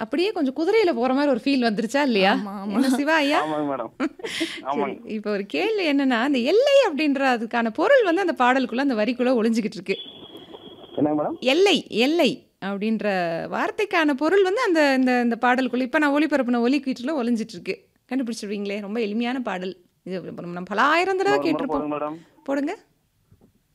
அப்படியே கொஞ்சம் குதிரையில போற மாரி ஒரு ஃபீல் வந்துருச்சா இல்லையா? ஆமா, ஆமா. என்ன சிவா ஐயா? ஆமாங்க மேடம். சரி. ஆமாங்க. இப்ப ஒரு கேள்வி என்னன்னா, அந்த எல்லை அப்படின்ற அதுக்கான பொருள் வந்து அந்த பாடலுக்குள்ள, அந்த வரிக்குள்ள ஒளிஞ்சுகிட்டு இருக்கு. என்னங்க மேடம்? எல்லை, எல்லை அப்படின்ற வார்த்தைக்கான பொருள் வந்து அந்த இந்த இந்த பாடலுக்குள்ள இப்ப நான் ஒளிபரப்புன ஒலிக்கீற்றுல ஒளிஞ்சிட்டு இருக்கு. கண்டுபிடிச்சிருவீங்களே! ரொம்ப எளிமையான பாடல். இது நம்ம பல ஆயிரம் தடவ இன்னொரு முறை கேட்டிருப்போம். போடுங்க மேடம். போடுங்க.